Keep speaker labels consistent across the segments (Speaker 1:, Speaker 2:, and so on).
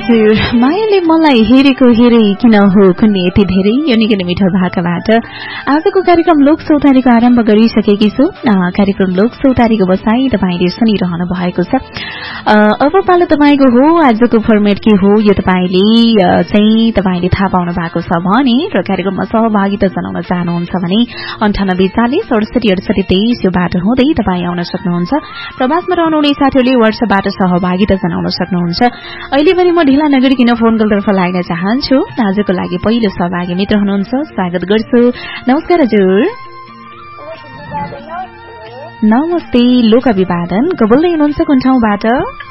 Speaker 1: हजुर मायाले मलाई हेरेको हेरे किन हो कुनै यति धेरै यो निकै नै मिठो भाकाबाट आजको कार्यक्रम लोक चौतारीको आरम्भ गरिसकेकी छु। कार्यक्रम लोक चौतारीको बसाई तपाईले सुनिरहनु भएको छ। अब पालो तपाईको हो। आजको फर्मेट के हो यो तपाईले थाहा पाउनु भएको छ भने र कार्यक्रममा सहभागिता जनाउन चाहनुहुन्छ भने 98 40 68 68 23 यो बाटो हुँदै तपाई आउन सक्नुहुन्छ। प्रवासमा रहनुहुने साथीहरूले व्हाट्सएपबाट सहभागिता जनाउन सक्नुहुन्छ। अहिले पनि म ढिला नगरिकन फोन कलतर्फ लाग्न चाहन्छु। आजको लागि पहिलो सहभागी मित्र हुनुहुन्छ, स्वागत गर्छु। नमस्कार हजुर। नमस्ते। लोक अभिवादन को बोल्दै हुनुहुन्छ कुन ठाउँबाट?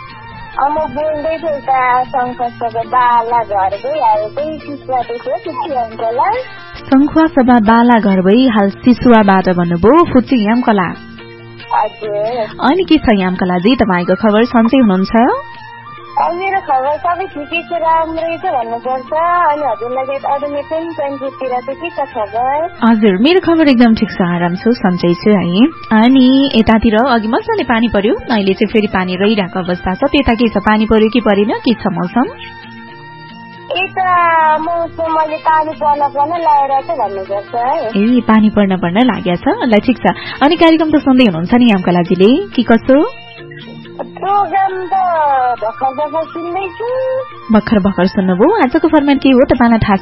Speaker 1: शङ्खुवा सभा बाला घर भई हाल सिसुवाबाट भन्नुभयो फुच्ची यामकला। अनि के छ यामकलाजी तपाईँको खबर सन्चै हुनुहुन्छ?
Speaker 2: मेरो खबर सबै ठिकै छ, राम्रै छ भन्नुपर्छ। अनि हजुरलाई अडुमेसन पञ्चायततिर चाहिँ के छ खबर?
Speaker 1: हजुर मेरो खबर एकदम ठिक छ, आराम छु, सन्चै छु है। अनि यतातिर अघि मजाले पानी पर्यो, अहिले चाहिँ फेरि पानी रहिरहेको अवस्था छ। त्यता के छ, पानी पर्यो कि परेन, के छ मौसम?
Speaker 2: यता मौसम अहिले पानी पर्न लागेर छ भन्नुपर्छ है।
Speaker 1: ए पानी पर्न लागेको छ, ल ठिक छ। अनि कार्यक्रम त सुन्दै हुनुहुन्छ नि यामकलाजीले कि कसो?
Speaker 2: प्रोग्राम त भर्खर सुन्दैछु।
Speaker 1: भर्खर सुन्नुभयो। आजको फर्मेट के हो तपाईँलाई थाहा छ?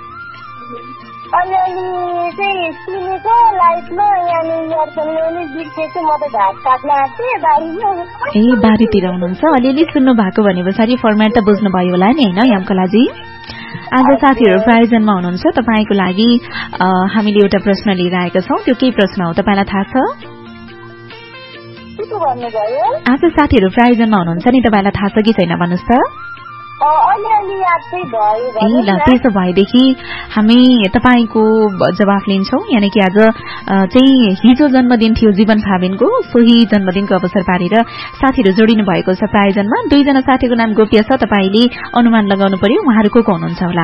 Speaker 2: अलिअलि चाहिँ सुनेको लाइटमा यहाँनिर इयरफोन ल्याउने बिर्सेछु। म त घाँस काट्न आँटेँ बारीमा।
Speaker 1: ए बारीतिर हुनुहुन्छ, अलिअलि सुन्नु भएको भने पछाडि फर्मेट त बुझ्नुभयो होला नि होइन यामकलाजी? आज साथीहरू प्रायोजनमा हुनुहुन्छ। तपाईँको लागि हामीले एउटा प्रश्न लिएर आएका छौँ। त्यो के प्रश्न हो तपाईँलाई थाहा छ? आज साथीहरू प्रायोजनमा हुनुहुन्छ नि, तपाईँलाई थाहा छ कि छैन भन्नुहोस् त? ल त्यसो भएदेखि हामी तपाईँको जवाफ लिन्छौँ। यानि कि आज चाहिँ हिजो जन्मदिन थियो जीवन फाबिनको, सोही जन्मदिनको अवसर पारेर साथीहरू जोडिनु भएको छ प्रायोजनमा। दुईजना साथीको नाम गोप्य छ, तपाईँले अनुमान लगाउनु पर्यो उहाँहरू को हुनुहुन्छ होला।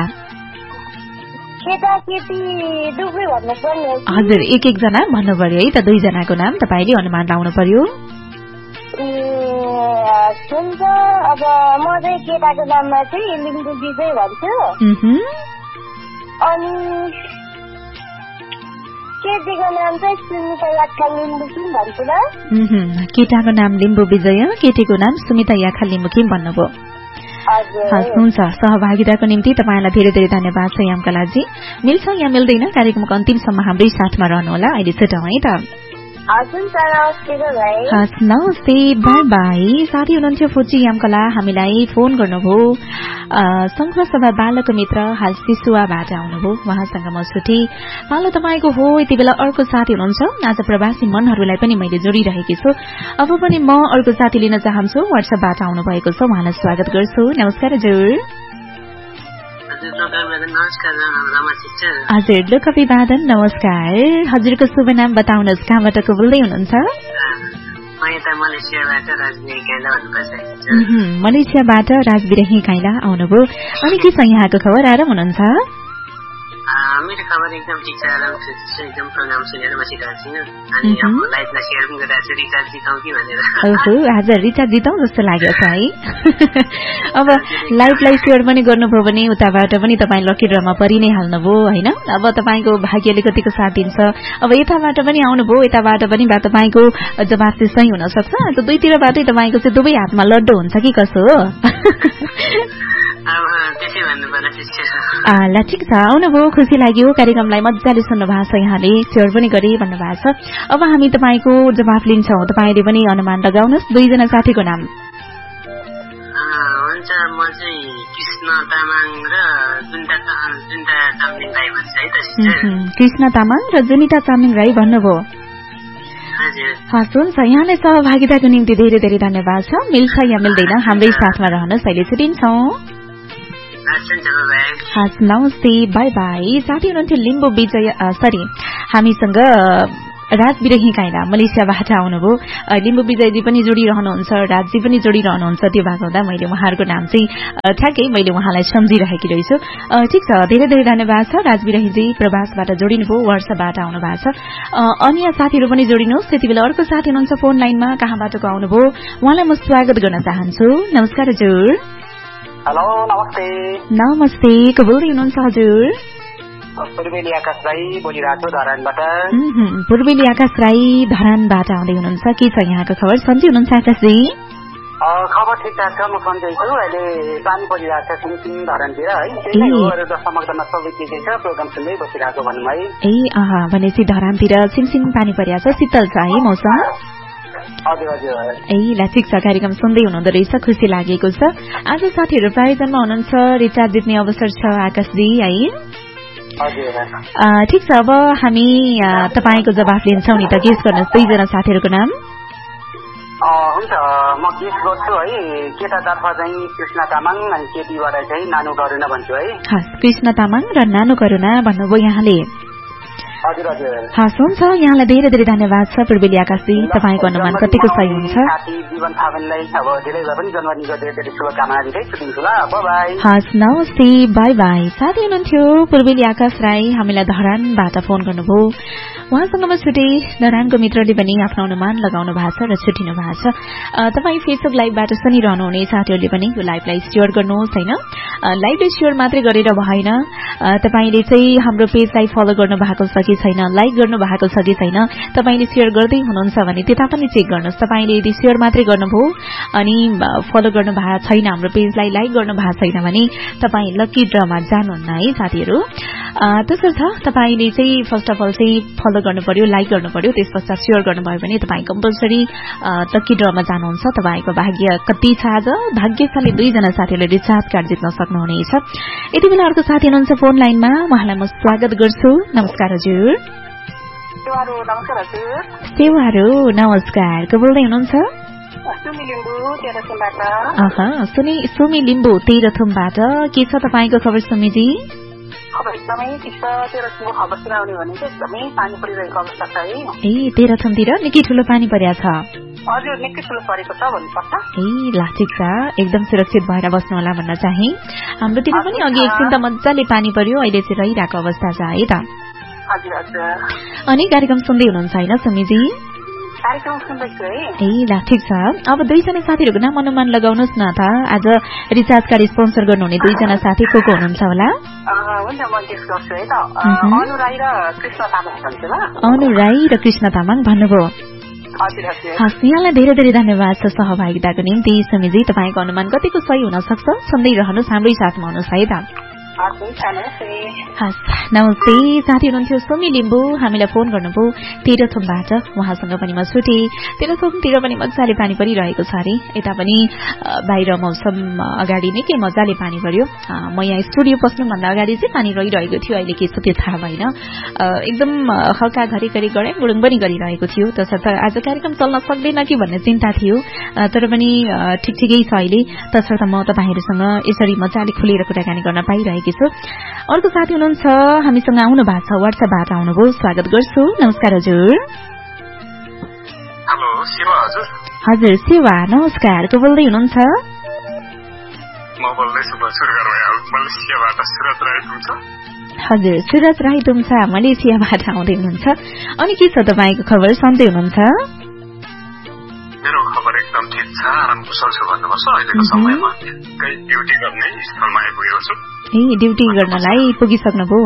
Speaker 1: हजुर एक जना भन्नु पर्यो है त, दुईजनाको नाम तपाईँले अनुमान लाउनु पर्यो।
Speaker 2: हुन्छ, अब म चाहिँ केटाको नाममा चाहिँ लिम्बू विजय भन्छु। अनि केटीको नाम चाहिँ सुमिता याखा लिम्बुकिम भन्छु ल।
Speaker 1: केटाको नाम लिम्बू विजय, केटीको नाम सुमिता याखा लिम्बुकिम भन्नुभयो। हुन्छ, सहभागिताको निम्ति तपाईँलाई धेरै धेरै धन्यवाद छ यामकलाजी। मिल्छ या मिल्दैन कार्यक्रमको अन्तिमसम्म हाम्रै साथमा रहनुहोला। अहिले छुट्याउँ है त। नमस्ते, बाई बाई। साथी हुनुहुन्थ्यो फुच्ची यामकला, हामीलाई फोन गर्नुभयो। शङ्खुवा सभा बालको मित्र हाल सिसुवाबाट आउनुभयो, उहाँसँग म छुटेँ। पालो तपाईँको हो। यति बेला अर्को साथी हुनुहुन्छ। आज प्रवासी मनहरूलाई पनि मैले जोडिरहेकी छु। अब पनि म अर्को साथी लिन चाहन्छु, व्हाट्सएपबाट आउनु भएको छ, उहाँलाई स्वागत गर्छु। नमस्कार हजुर। हजुर लोक अभिवादन, नमस्कार। हजुरको शुभ नाम बताउनुहोस्, कहाँबाट को बोल्दै हुनुहुन्छ? मलेसियाबाट राजबिरही काइला आउनुभयो। अनि के छ यहाँको खबर, आराम हुनुहुन्छ?
Speaker 3: मेरो खबर एकदम ठिक छ, आराम छु, एकदम प्रोग्राम सुनेर बसिरहेको छु। अनि अब लाइभमा सेयर पनि गरिरहेको छु, रिचार्ज जिताउँ कि भनेर।
Speaker 1: आज रिचार्ज जिताउँ जस्तो लाग्यो छ है। अब लाइभलाई सेयर पनि गर्नुभयो भने उताबाट पनि तपाईँ लकी ड्रमा परि नै हाल्नुभयो होइन। अब तपाईँको भाग्यले कतिको साथ दिन्छ। अब यताबाट पनि आउनुभयो, यताबाट पनि तपाईँको जवाफ चाहिँ सही हुन सक्छ। त दुईतिरबाटै तपाईँको चाहिँ दुवै हातमा लड्डु हुन्छ कि कसो हो? ल ठिक छ, आउनुभयो, खुसी लाग्यो। कार्यक्रमलाई मजाले सुन्नु भएको छ, यहाँले सेयर पनि गरे भन्नुभएको छ। अब हामी तपाईँको जवाफ लिन्छौँ, तपाईँले पनि अनुमान लगाउनुहोस् दुईजना साथीको नाम।
Speaker 3: हुन्छ, म चाहिँ कृष्ण तामाङ र जुनिता चामलिङ राई भन्छ है त।
Speaker 1: कृष्ण तामाङ र जुनिता चामलिङ राई भन्नुभयो। हस् हुन्छ, यहाँलाई सहभागिताको निम्ति धेरै धेरै धन्यवाद छ। मिल्छ या मिल्दैन हाम्रै साथमा रहनुहोस्, अहिले छुट्टिन्छौँ। हस् नमस्ते, बाई बाई। साथी हुनुहुन्थ्यो लिम्बू विजय, हामीसँग राजबिरही काइला मलेसियाबाट आउनुभयो। लिम्बू विजयजी पनि जोडिरहनुहुन्छ, राजजी पनि जोडिरहनुहुन्छ। त्यो भएको हुँदा मैले उहाँहरूको नाम चाहिँ ठ्याक्कै मैले उहाँलाई सम्झिरहेकी रहेछु। ठिक छ, धेरै धेरै धन्यवाद छ। राजबिरहीजी प्रवासबाट जोडिनुभयो, व्हाट्सएपबाट आउनु भएको छ। अन्य साथीहरू पनि जोडिनुहोस्। त्यति बेला अर्को साथी हुनुहुन्छ फोन लाइनमा, कहाँबाट आउनुभयो, उहाँलाई म स्वागत गर्न चाहन्छु। नमस्कार हजुर।
Speaker 4: हेलो नमस्ते।
Speaker 1: नमस्ते, को बोल्दै हुनुहुन्छ हजुर?
Speaker 4: पूर्वेली आकाश राई बोलिरहेको छु धरानबाट।
Speaker 1: पूर्वेली आकाश राई धरानबाट आउँदै हुनुहुन्छ, के छ यहाँको खबर? सन्चै हुनुहुन्छ आकाशजी?
Speaker 4: खबर ठिकठाक छ, म सन्चै छु। अहिले पानी परिरहेको छ सिमसिम धरानतिर है, त्यही नै हो। अरू त समग्रमा सबै के छ, प्रोग्राम सुन्दै बसिरहेको भनौँ है।
Speaker 1: भनेपछि धरानतिर सिमसिम पानी परिरहेको छ, शीतल छ है मौसम?
Speaker 4: हजुर हजुर।
Speaker 1: ल ठिक छ, कार्यक्रम सुन्दै हुनुहुँदो रहेछ, खुसी लागेको छ। आज साथीहरू प्रायोजनमा हुनुहुन्छ, रिचार्ज जित्ने अवसर छ आकाशजी है? ठिक छ, अब हामी तपाईँको जवाफ लिन्छौँ नि त। गेस गर्नुहोस् 2 जना साथीहरूको नाम।
Speaker 4: हुन्छ, म गेस गर्छु है। केटातर्फ चाहिँ कृष्ण तामाङ अनि केटीबाट चाहिँ नानु करुणा भन्छु है।
Speaker 1: कृष्ण तामाङ र नानु करुणा भन्नुभयो यहाँले?
Speaker 4: हजुर हजुर।
Speaker 1: हुन्छ, यहाँलाई धेरै धेरै धन्यवाद छ पूर्वेली आकाशजी। तपाईँको अनुमान कतिको सही हुन्छ?
Speaker 4: जीवन थापनलाई अब धेरै भए पनि जन्मदिनको धेरै धेरै शुभकामना दिँदै छुट्टिन्छु ल। बाई।
Speaker 1: नमस्ते, बाई बाई। साथी हुनुहुन्थ्यो पूर्वेली आकाश राई, हामीलाई धरानबाट फोन गर्नुभयो। उहाँसँग म छुटे, धरानको मित्रले पनि आफ्नो अनुमान लगाउनु भएको छ र छुट्टिनु भएको छ। तपाईँ फेसबुक लाइभबाट सुनिरहनुहुने साथीहरूले पनि यो लाइभलाई सेयर गर्नुहोस् होइन। लाइभले सेयर मात्रै गरेर भएन, तपाईँले चाहिँ हाम्रो पेजलाई फलो गर्नु भएको छ कि छैन, लाइक गर्नु भएको छ कि छैन, तपाईँले सेयर गर्दै हुनुहुन्छ भने त्यता पनि चेक गर्नुहोस्। तपाईँले यदि सेयर मात्रै गर्नुभयो अनि फलो गर्नु भएको छैन, हाम्रो पेजलाई लाइक गर्नु भएको छैन भने तपाईँ लकी ड्रमा जानुहुन्न है साथीहरू। त्यसर्थ तपाईँले चाहिँ फर्स्ट अफ अल चाहिँ फलो गर्नु पर्यो, लाइक गर्नु पर्यो, त्यस पश्चात सेयर गर्नुभयो भने तपाईँ कम्पलसरी लकी ड्रमा जानुहुन्छ। तपाईँको भाग्य कति छ आज? भाग्यशाली 2 जना साथीहरूले रिचार्ज कार्ड जित्न सक्नुहुनेछ। यति बेला अर्को साथी हुनुहुन्छ फोन लाइनमा, उहाँलाई म स्वागत गर्छु। नमस्कार हजुर। सेवारो नमस्कार, को बोल्दै हुनुहुन्छ? सुमी लिम्बू तेह्रथुमबाट। के छ तपाईँको खबर सुमीजी? तेह्रथुमतिर निकै ठुलो पानी परेको छ? ल ठिक छ, एकदम सुरक्षित भएर बस्नु होला भन्न चाहे। हाम्रोतिर पनि अघि एकछिन त मजाले पानी पर्यो, अहिले चाहिँ रहिरहेको अवस्था छ है त। अनि कार्यक्रम सुन्दै हुनुहुन्छ होइन सुमीजी? ल ठिक छ, अब 2 जना साथीहरूको नाम अनुमान लगाउनुहोस् न त। आज रिचार्ज कार्ड स्पोन्सर गर्नुहुने 2 जना साथी को हुनुहुन्छ होला? अनु राई र कृष्ण तामाङ भन्नुभयो। यहाँलाई धेरै धेरै धन्यवाद छ सहभागिताको निम्ति सुमीजी। तपाईँको अनुमान कतिको सही हुन सक्छ सुन्दै रहनुहोस्, हाम्रै साथमा हुनुहोस् है त। नमस्ते, साथी हुनुहुन्थ्यो सुमी लिम्बू, हामीलाई फोन गर्नुभयो तेह्रथुमबाट। उहाँसँग पनि म छुटे। तेह्रथुमतिर पनि मजाले पानी परिरहेको छ अरे, यता पनि बाहिर मौसम अगाडि निकै मजाले पानी पर्यो। म यहाँ स्टुडियो पस्नुभन्दा अगाडि चाहिँ पानी रहिरहेको थियो, अहिले के छ त्यो थाहा भएन। एकदम हल्का घरिघरि गडे गुडुङ पनि गरिरहेको थियो। तसर्थ आज कार्यक्रम चल्न सक्दैन कि भन्ने चिन्ता थियो, तर पनि ठिकै छ अहिले। तसर्थ म तपाईँहरूसँग यसरी मजाले खुलेर कुराकानी गर्न पाइरहेको छु। अर्को साथी हुनुहुन्छ, हामीसँग आउनु भएको छ, व्हाट्सएपबाट आउनुभयो, स्वागत गर्छु। नमस्कार हजुर।
Speaker 5: हेलो सेवा हजुर।
Speaker 1: हजुर सेवा नमस्कार, को बोल्दै हुनुहुन्छ?
Speaker 5: म बोल्दैछु मलेसियाबाट सुरत राई तुम्सा।
Speaker 1: हजुर सुरत राई तुम्सा, मलेसियाबाट आउँदै हुनुहुन्छ। अनि के छ तपाईँको खबर, सन्चै हुनुहुन्छ?
Speaker 5: मेरो खबर एकदम ठिक छ, आराम कुशल छु भन्नुपर्छ। अहिलेको समयमा ड्युटी गर्ने स्थलमा आइपुगेको छु।
Speaker 1: ड्युटी गर्नलाई पुगिसक्नुभयो?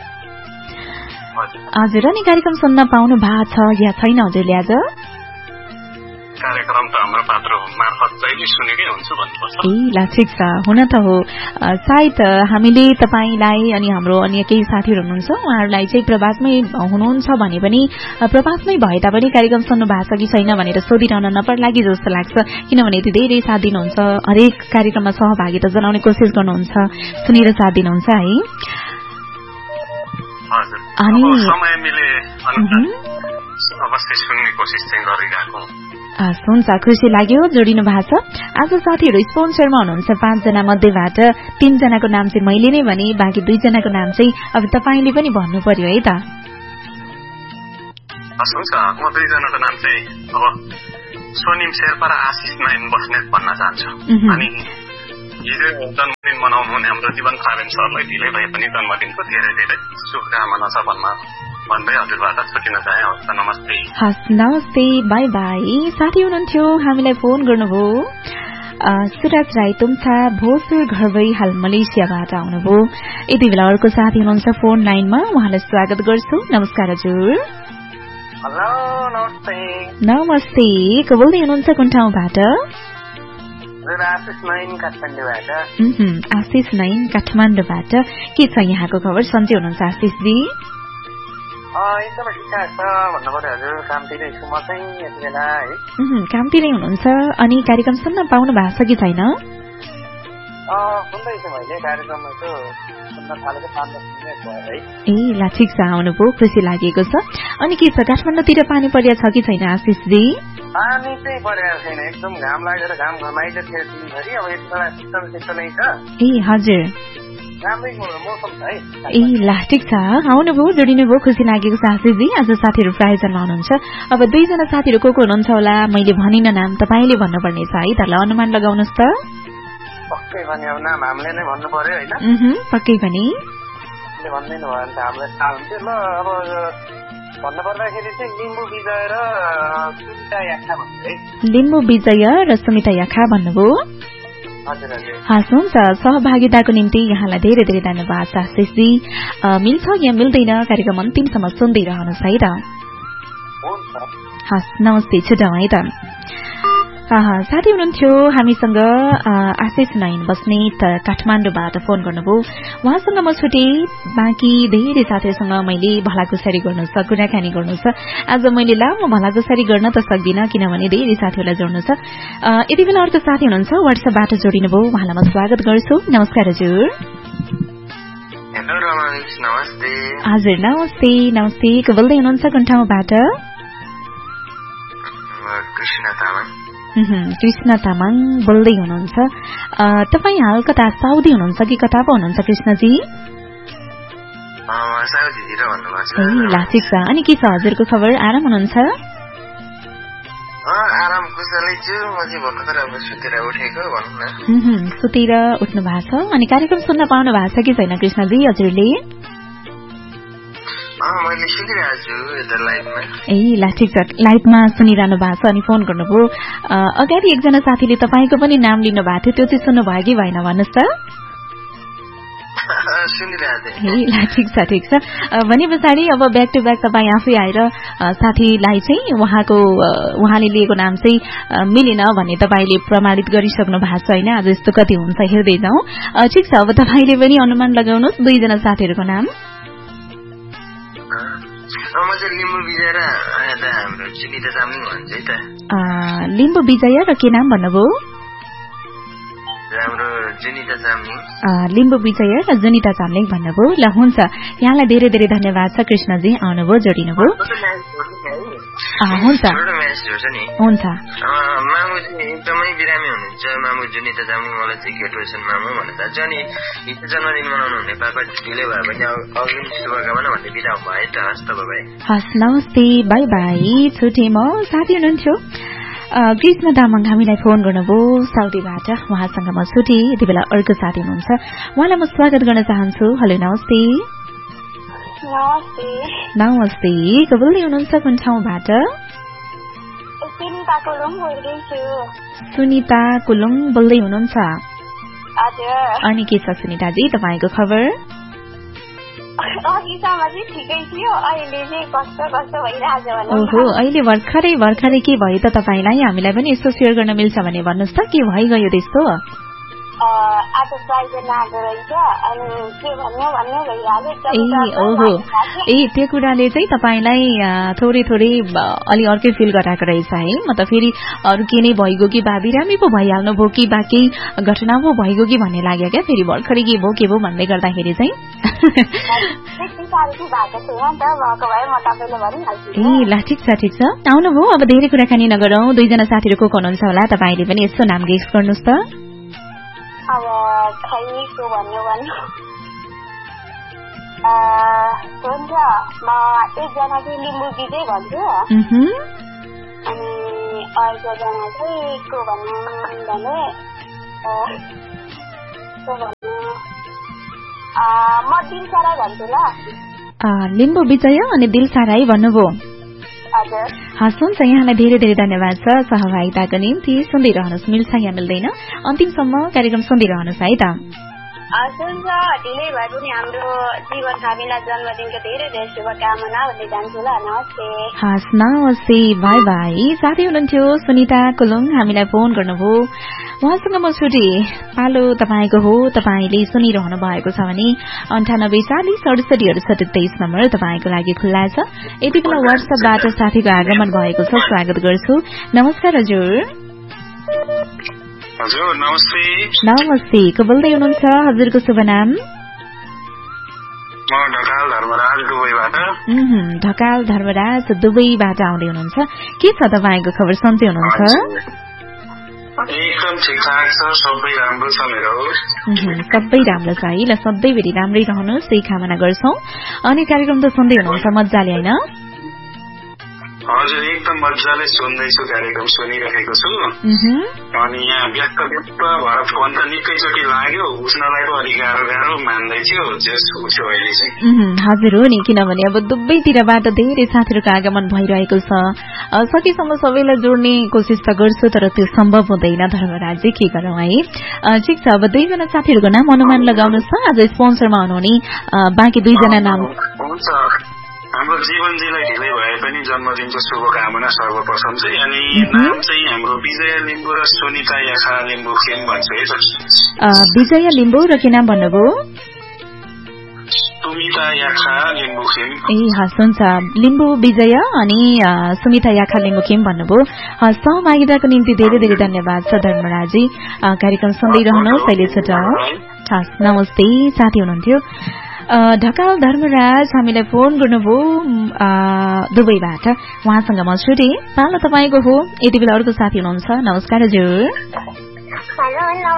Speaker 1: हजुर। अनि कार्यक्रम सुन्न पाउनु भएको छ या छैन हजुरले? आज
Speaker 5: कार्यक्रम त हाम्रो पात्र मार्फत जहिले सुनेकै हुन्छु भन्नुपर्छ।
Speaker 1: ल ठिक छ, हुन त हो। सायद हामीले तपाईँलाई अनि हाम्रो अन्य केही साथीहरू हुनुहुन्छ, उहाँहरूलाई चाहिँ प्रवासमै हुनुहुन्छ भने पनि प्रवासमै भए तापनि कार्यक्रम सुन्नु भएको छ कि छैन भनेर सोधिरहन नपर्ला कि जस्तो लाग्छ। किनभने यति धेरै साथ दिनुहुन्छ, हरेक कार्यक्रममा सहभागिता जनाउने कोसिस गर्नुहुन्छ, सुनेर साथ दिनुहुन्छ है।
Speaker 5: अनि समय मिले अवश्य सुन्ने कोसिस चाहिँ गरिरहेको।
Speaker 1: हुन्छ, खुसी लाग्यो जोडिनु भएको छ। आज साथीहरू स्पोन्सरमा हुनुहुन्छ 5 जना मध्येबाट 3 जनाको नाम चाहिँ मैले नै भने, बाँकी 2 जनाको नाम चाहिँ अब तपाईँले पनि भन्नु पर्यो है त।
Speaker 5: हुन्छ, म 2 जनाको नाम चाहिँ अब सोनिम शेर्पा र आशिष नयन बस्नेत भन्न चाहन्छु। अनि हिजो जन्मदिन मनाउनु हुने हाम्रो जीवन थापन सरलाई ढिलै भए पनि जन्मदिनको धेरै धेरै शुभकामना छ भन्दै हजुरबाट छुटिन चाहे। नमस्ते।
Speaker 1: नमस्ते, बाई बाई। साथी हुनुहुन्थ्यो, हामीलाई फोन गर्नुभयो। सुरज राई तुम्छा भोसुर घरवै हाल मलेसियाबाट आउनुभयो। यति बेला अर्को साथी हुनुहुन्छ फोन लाइनमा, उहाँलाई स्वागत गर्छु। नमस्कार हजुर।
Speaker 6: हेलो, नमस्ते।
Speaker 1: नमस्ते, को बोल्दै हुनुहुन्छ, कुन ठाउँबाट?
Speaker 6: आशिष नैन काठमाडौँबाट।
Speaker 1: आशिष नैन काठमाडौँबाट। के छ यहाँको खबर, सन्चै हुनुहुन्छ आशिषजी?
Speaker 6: एकदमै ठिकठाक छ भन्नु पर्यो हजुर, कामतिरै छु म चाहिँ यति बेला है।
Speaker 1: कामतिरै हुनुहुन्छ। अनि कार्यक्रम सुन्न पाउनु भएको छ कि छैन?
Speaker 6: सुन्दैछु मैले कार्यक्रम सुन्न थालेको 5-10 मिनेट भयो है।
Speaker 1: ए ल ठिक छ, आउनुभयो, खुसी लागेको छ। अनि के छ काठमाडौँतिर पानी परेको छ कि छैन आशिषजी?
Speaker 6: पानी चाहिँ परेको छैन, एकदम घाम लागेर घाम घमाइलो थियो दिनभरि, अब यति बेला शीतल नै छ।
Speaker 1: ए हजुर,
Speaker 6: राम्रै मौसम छ है।
Speaker 1: ए ल ठिक छ, आउनुभयो, जोडिनुभयो, खुसी लागेको छ आशिषजी। आज साथीहरू प्रायोजनमा हुनुहुन्छ। अब 2जना साथीहरू को हुनुहुन्छ होला, मैले भनिन नाम, तपाईँले भन्नुपर्ने छ है त। ल अनुमान लगाउनुहोस् त।
Speaker 6: पक्कै पनि अब नाम हामीले नै भन्नु पर्यो होइन?
Speaker 1: पक्कै पनि
Speaker 6: भन्दैन भयो भने त हामीलाई थाहा हुन्थ्यो। ल अब भन्नुपर्दाखेरि चाहिँ लिम्बू विजय र सुमिता याखा भन्नु है।
Speaker 1: लिम्बू विजय र सुमिता याखा भन्नुभयो।
Speaker 6: हजुर हजुर,
Speaker 1: हस् हुन्छ। सहभागिताको निम्ति यहाँलाई धेरै धेरै धन्यवाद आशिषजी। मिल्छ या मिल्दैन, कार्यक्रम अन्तिमसम्म सुन्दै रहनुहोस् है त। हस्, नमस्ते, छुटाउँ है त। साथी हुनुहुन्थ्यो हामीसँग आशिष नैन बस्नेत काठमाडौँबाट फोन गर्नुभयो। उहाँसँग म छुटे, बाँकी धेरै साथीहरूसँग मैले भलाकुसारी गर्नु छ, कुराकानी गर्नु छ। आज मैले लामो भलाकुसारी गर्न त सक्दिनँ, किनभने धेरै साथीहरूलाई जोड्नु छ। यति बेला अर्को साथी हुनुहुन्छ, वाट्सएपबाट जोडिनुभयो, उहाँलाई म स्वागत गर्छु। नमस्कार हजुर।
Speaker 6: हेलो रमेश, नमस्ते।
Speaker 1: हजुर नमस्ते। नमस्ते, को बोल्दै हुनुहुन्छ, कुन ठाउँबाट?
Speaker 6: कृष्ण तामाङ।
Speaker 1: कृष्ण तामाङ बोल्दै हुनुहुन्छ। तपाईँ हाल कता साउदी हुनुहुन्छ कि कता पो हुनुहुन्छ कृष्णजी?
Speaker 6: साउदीतिर भन्नुभएको छ।
Speaker 1: ल ठिक छ। अनि के छ हजुरको खबर, आराम हुनुहुन्छ?
Speaker 6: आराम कुशलै छु म चाहिँ भर्खर अब सुतेर उठेको भनौँ न।
Speaker 1: सुतेर उठ्नु भएको छ। अनि कार्यक्रम सुन्न पाउनु भएको छ कि छैन कृष्णजी हजुरले?
Speaker 6: मैले सुनिरहेको छु यता लाइभमा।
Speaker 1: ए ल ठिक छ, लाइभमा सुनिरहनु भएको छ। अनि फोन गर्नुभयो, अगाडि एकजना साथीले तपाईँको पनि नाम लिनु भएको थियो, त्यो चाहिँ सुन्नु भयो कि भएन भन्नुहोस् त? ए ल ठिक छ, ठिक छ। भने पछाडि अब ब्याक टु ब्याक तपाईँ आफै आएर साथीलाई चाहिँ उहाँले लिएको नाम चाहिँ मिलेन भन्ने तपाईँले प्रमाणित गरिसक्नु भएको छ होइन? आज यस्तो कति हुन्छ हेर्दै जाउँ। ठिक छ, अब तपाईँले पनि अनुमान लगाउनुहोस् 2जना साथीहरूको नाम।
Speaker 6: लिम्बू विजय र हाम्रो सुनिता चामलिङ भन्छ है त।
Speaker 1: लिम्बू विजय र के नाम भन्नुभयो?
Speaker 6: हाम्रो जुनिता चामलिङ।
Speaker 1: लिम्बू विजय र जुनिता चामलिङ भन्नुभयो। ल हुन्छ, यहाँलाई धेरै धेरै धन्यवाद छ कृष्णजी, आउनुभयो, जोडिनुभयो। हुन्छ हुन्छ।
Speaker 6: मामु चाहिँ एकदमै बिरामी हुनुहुन्छ, मामु जुनिता चामलिङ, मलाई चाहिँ ग्रेजुएसन मामु भन्न चाहन्छु। अनि हिजो जन्मदिन मनाउनु हुने पापा ढिलो भयो भने अघि शुभकामना भन्ने बिदा भयो त। हस् त, बाई।
Speaker 1: हस्, नमस्ते, बाई बाई, छुटे म। साथी हुनुहुन्थ्यो कृष्ण तामाङ, हामीलाई फोन गर्नुभयो साउदीबाट, उहाँसँग म छुटे। यति बेला अर्को साथी हुनुहुन्छ, उहाँलाई म स्वागत गर्न चाहन्छु। हेलो नमस्ते। नमस्ते, को बोल्दै हुनुहुन्छ, कुन ठाउँबाट? सुनिता कुलुङ बोल्दै हुनुहुन्छ। अनि के छ सुनिताजी तपाईँको खबर? ओहो, अहिले भर्खरै के भयो त तपाईँलाई? हामीलाई पनि यसो सेयर गर्न मिल्छ भने भन्नुहोस् त, के भइगयो त्यस्तो? त्यो कुराले चाहिँ तपाईँलाई थोरै थोरै अलि अर्कै फिल गराएको रहेछ है? म त फेरि अरू के नै भइगयो कि बा बिरामी पो भइहाल्नु भयो कि बा केही घटना पो भइगयो कि भन्ने लाग्यो क्या, फेरि भर्खरै के भयो भन्दै गर्दाखेरि चाहिँ। ए ल ठिक छ, ठिक छ, आउनुभयो। अब धेरै कुराकानी नगरौँ, 2जना साथीहरू को हुनुहुन्छ होला, तपाईँले पनि यसो नाम गेस गर्नुहोस् त।
Speaker 2: अब खैको भन्नु हुन्छ, म एकजना चाहिँ लिम्बू विजय भन्छु, अनि अर्कोजना चाहिँ को भन्नु भने म दिलसारा भन्छु। ल
Speaker 1: लिम्बू विजय अनि दिलसारा भन्नुभयो। हस् हुन्छ यहाँलाई धेरै धेरै धन्यवाद छ सहभागिताको निम्ति सुन्दै रहनुहोस् मिल्छ या मिल्दैन अन्तिमसम्म कार्यक्रम सुन्दै रहनुहोस् है त
Speaker 2: हुन्छ ढिलै भए पनि हाम्रो जीवन हामीलाई जन्मदिनको धेरै धेरै शुभकामना भन्दै जान्छु ल नमस्ते
Speaker 1: हस् नमस्ते बाई बाई साथै हुनुहुन्थ्यो सुनिता कुलुङ हामीलाई फोन गर्नुभयो उहाँसँग म छुटे पालो तपाईँको हो तपाईँले सुनिरहनु भएको छ भने 9840686823 नम्बर तपाईँको लागि खुल्ला छ यति बेला व्हाट्सएपबाट साथीको आगमन भएको छ स्वागत गर्छु नमस्कार हजुर
Speaker 5: हजुर नमस्ते
Speaker 1: नमस्ते को बोल्दै हुनुहुन्छ हजुरको शुभ नाम
Speaker 5: म ढकाल धर्मराज दुबईबाट
Speaker 1: ढकाल धर्मराज दुबईबाट आउँदै हुनुहुन्छ के छ तपाईँको खबर सन्चै हुनुहुन्छ
Speaker 5: एकदम ठिकठाक छ सबै राम्रो छ मेरो
Speaker 1: सबै राम्रो छ है ल सधैँभरि राम्रै रहनुहोस् त्यही कामना गर्छौं अनि कार्यक्रम त सुन्दै हुनुहुन्छ मजाले हैन
Speaker 5: हजुर एकदम मजाले सुन्दैछु कार्यक्रम सुनिरहेको छु अनि यहाँ व्यस्त भएर फोन त निकैचोटि लाग्यो उठ्नलाई पो अलिक गाह्रो मान्दै थियो जस उठ्यो अहिले चाहिँ
Speaker 1: हजुर हो नि किनभने अब दुवैतिरबाट धेरै साथीहरूको आगमन भइरहेको छ सकेसम्म सबैलाई जोड्ने कोसिस त गर्छु तर त्यो सम्भव हुँदैन धर्मराज के गरौँ है ठिक छ अब दुईजना साथीहरूको नाम अनुमान लगाउनुहोस् न आज स्पोन्सरमा हुनुहुने बाँकी दुईजना नाम
Speaker 5: हुन्छ हाम्रो जीवनजीलाई ढिलै भए पनि जन्मदिनको शुभकामना सर्वप्रथम चाहिँ अनि नाम चाहिँ हाम्रो विजय लिम्बू र सुनिता याखा लिम्बू खेम भन्छ है
Speaker 1: विजय लिम्बू र के नाम भन्नुभयो
Speaker 5: सुमिता याखा लिम्बू खेम
Speaker 1: ए हस् हुन्छ लिम्बू विजय अनि सुमिता याखा लिम्बू खेम भन्नुभयो सहभागिताको निम्ति धेरै धेरै धन्यवाद छ धर्मराजी कार्यक्रम सुन्दै रहनुहोस् अहिले छुटाउँ हस् नमस्ते साथी हुनुहुन्थ्यो ढकाल धर्मराज हामीलाई फोन गर्नुभयो दुबईबाट उहाँसँग म छुटे पालो तपाईँको हो यति बेला अर्को साथी हुनुहुन्छ नमस्कार हजुर